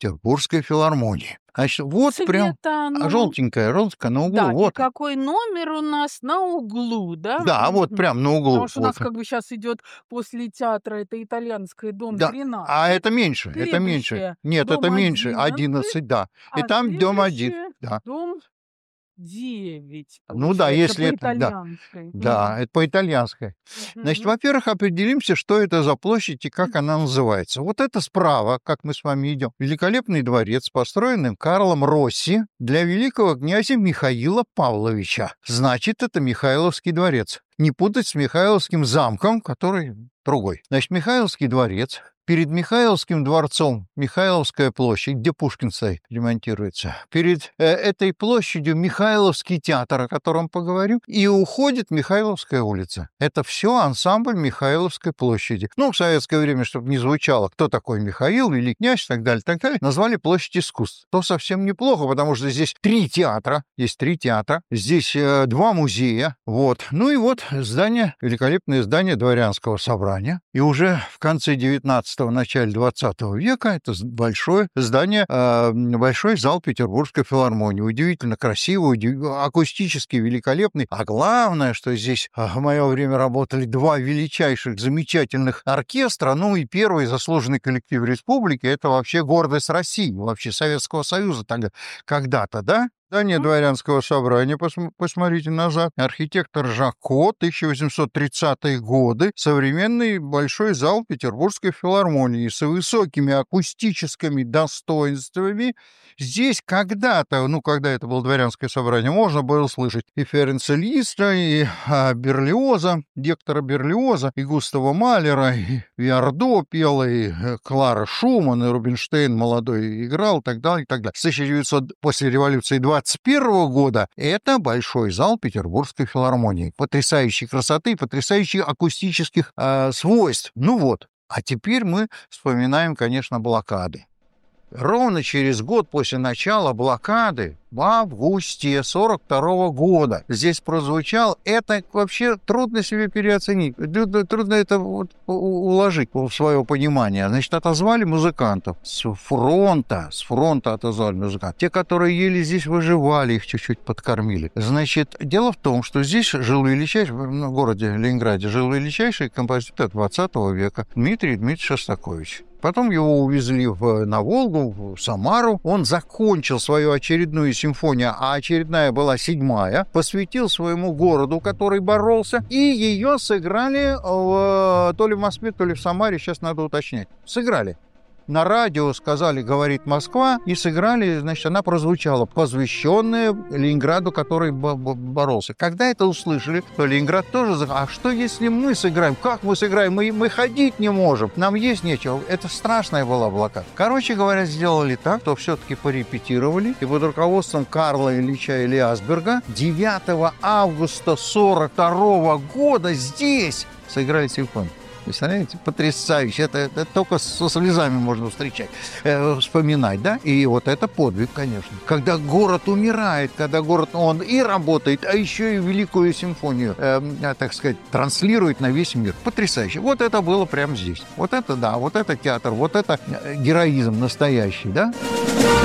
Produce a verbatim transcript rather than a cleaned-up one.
Петербургской филармонии. Значит, вот прям Цвета, ну желтенькая, желтенькая на углу, Да, и вот. какой номер у нас на углу, да? Да, вот Мгм. прям на Потому углу, что у нас вот. как бы щас идет после театра это Итальянская, дом Да, а тринадцать. это меньше, это меньше. Следующее Нет, это дом меньше, одиннадцать, одиннадцать, да. И а там дом один, следующее да. дом девять, Ну да, получается, если по это, да. итальянской. Да, Мгм. это по итальянской. Значит, Мгм. во-первых, определимся, что это за площадь и как она называется. Вот это справа, как мы с вами идем, великолепный дворец, построенный Карлом Росси для великого князя Михаила Павловича. Значит, это Михайловский дворец. Не путать с Михайловским замком, который другой. Значит, Михайловский дворец. Перед Михайловским дворцом Михайловская площадь, где Пушкин стоит, ремонтируется. Перед э, этой площадью Михайловский театр, о котором поговорим, и уходит Михайловская улица. Это все ансамбль Михайловской площади. Ну, в советское время, чтобы не звучало, кто такой Михаил, великий князь и так далее, так далее, назвали площадь искусств. То совсем неплохо, потому что здесь три театра, здесь три театра, здесь э, два музея, вот. Ну и вот здание, великолепное здание дворянского собрания. И уже в конце девятнадцатого в начале двадцатого века это большое здание, э, большой зал Петербургской филармонии. Удивительно красивый, удив... акустически великолепный. А главное, что здесь в мое время работали два величайших, замечательных оркестра. Ну и первый заслуженный коллектив республики. Это вообще гордость России, вообще Советского Союза тогда, когда-то, да? Здание дворянского собрания, пос- посмотрите назад. Архитектор Жако, тысяча восемьсот тридцатые годы. Современный большой зал Петербургской филармонии с высокими акустическими достоинствами. Здесь когда-то, ну, когда это было дворянское собрание, можно было слышать и Ференца Листа, и а, Берлиоза, Гектора Берлиоза, и Густава Малера, и Виардо пела, и э, Клара Шуман, и Рубинштейн молодой играл, и так далее, и так далее. С тысяча девятисотого, после революции двадцать первого года это большой зал Петербургской филармонии. Потрясающей красоты, потрясающих акустических э, свойств. Ну вот. А теперь мы вспоминаем, конечно, блокады. Ровно через год после начала блокады, в августе сорок второго года, здесь прозвучал, это вообще трудно себе переоценить, трудно это вот уложить в свое понимание. Значит, отозвали музыкантов с фронта, с фронта отозвали музыкантов. Те, которые еле здесь выживали, их чуть-чуть подкормили. Значит, дело в том, что здесь жил величайший, в городе Ленинграде, жил величайший композитор двадцатого века Дмитрий Дмитриевич Шостакович. Потом его увезли в, на Волгу, в Самару. Он закончил свою очередную симфонию, а очередная была седьмая, посвятил своему городу, который боролся, и ее сыграли в, то ли в Москве, то ли в Самаре, сейчас надо уточнять. Сыграли. На радио сказали, говорит Москва, и сыграли, значит, она прозвучала, посвященная Ленинграду, который боролся. Когда это услышали, то Ленинград тоже сказал, а что если мы сыграем? Как мы сыграем? Мы, мы ходить не можем, нам есть нечего. Это страшная была блокада. Короче говоря, сделали так, что все-таки порепетировали, и под руководством Карла Ильича Элиасберга девятого августа сорок второго года здесь сыграли симфонию. Представляете? Потрясающе. Это, это только со слезами можно встречать, э, вспоминать, да? И вот это подвиг, конечно. Когда город умирает, когда город, он и работает, а еще и великую симфонию, э, так сказать, транслирует на весь мир. Потрясающе. Вот это было прямо здесь. Вот это, да, вот это театр, вот это героизм настоящий, да?